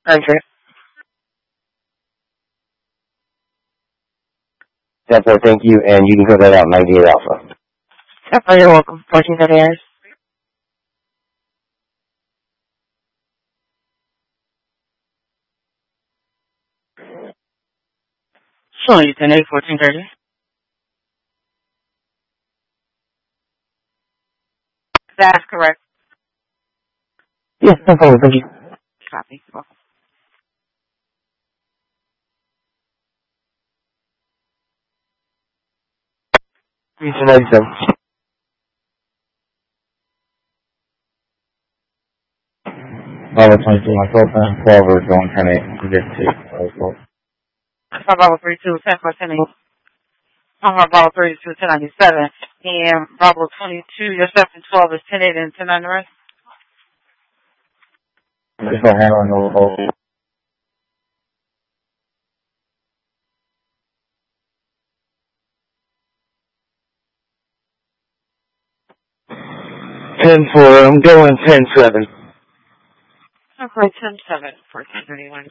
Andrew. 10-4, thank you, and you can put that out 98 Alpha. 10-4, you're welcome. 1430 hours. Showing you 10-8, 1430. That's correct. Yes, no problem, thank you. Copy. Welcome. Houston 97. Bravo 22, my 12 or going 10-8, you get 2. Bravo 32, 10-4, 10-8. Bravo 32, 1097. And Bravo 22, yourself and 12 is 10-8 and 10-9 the rest. There's no handling the whole. I'm going 10-7. Okay, 10-7, 1431.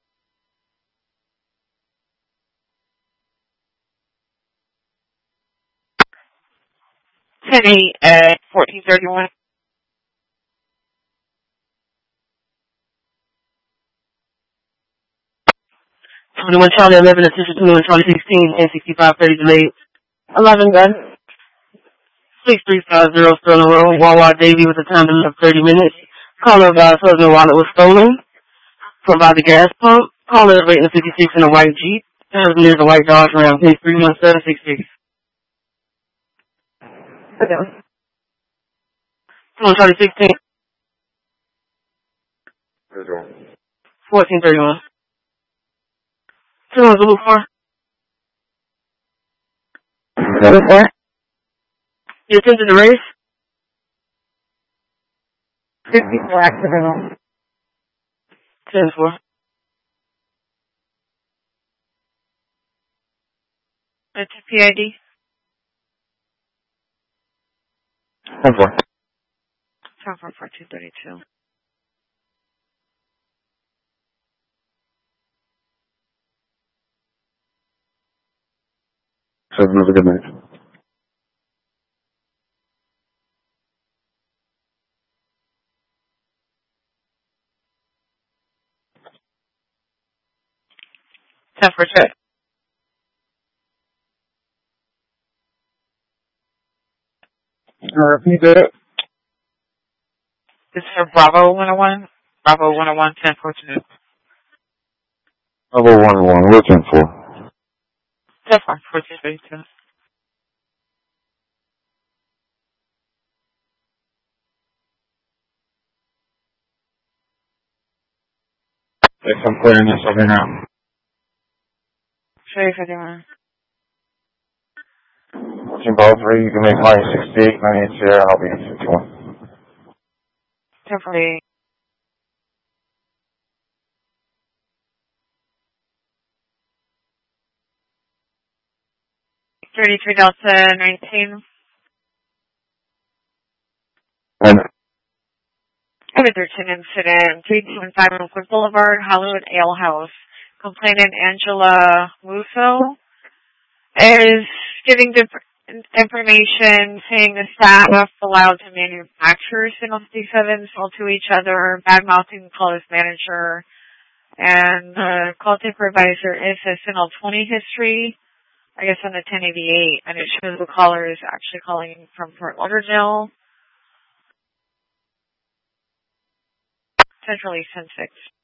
Ten-8 at 1431. 21 Charlie 11, attention 21 Charlie 16, and 6530 delayed. 11 gun. 6350 Sterling Road, Wawa Davy with a time limit of 30 minutes. Caller advised husband wallet was stolen from by the gas pump. Caller is rating 56 in a white Jeep. Husband is a white Dodge Ram, page 31766. Okay. 21 Charlie 16. 1431. 21 Zulu 4. Zulu 4. You attended the race? 54 accidental. 10-4. That's a PID. 10-4. 10-4, 1432. So move it a minute. For check. Repeat that. This is for Bravo 101. Bravo 101, 10-4. Bravo 1-1, we're 10-4. 10-4, 1432. Yes, I'm clearing this over now. Show you 51. Watching both three, you can make mine 68, 98 share, and I'll be in 51. 10-48. 33 Delta 19. And Having 13 incident, 325 Oakwood Boulevard, Hollywood Ale House. Complainant Angela Musso is giving information saying the staff allowed to manufacture Signal 57 sold to each other, bad-mouthing the caller's manager, and the call taker advisor is a Signal 20 history, I guess on the 1088, and it shows the caller is actually calling from Fort Lauderdale. Central East 10-6.